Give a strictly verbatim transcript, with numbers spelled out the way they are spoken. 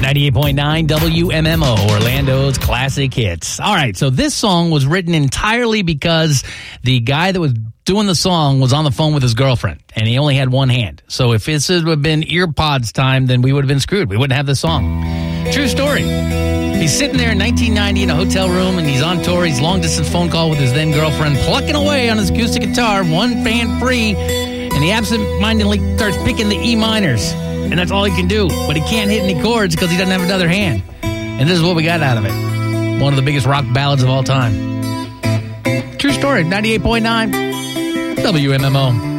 ninety-eight point nine W M M O, Orlando's classic hits. All right, so this song was written entirely because the guy that was doing the song was on the phone with his girlfriend, and he only had one hand. So if this would have been earpods time, then we would have been screwed. We wouldn't have this song. True story. He's sitting there in nineteen ninety in a hotel room, and he's on tour. He's long-distance phone call with his then-girlfriend, plucking away on his acoustic guitar, one hand free, and he absent-mindedly starts picking the E minors. And that's all he can do. But he can't hit any chords because he doesn't have another hand. And this is what we got out of it. One of the biggest rock ballads of all time. True story, ninety-eight point nine W M M O.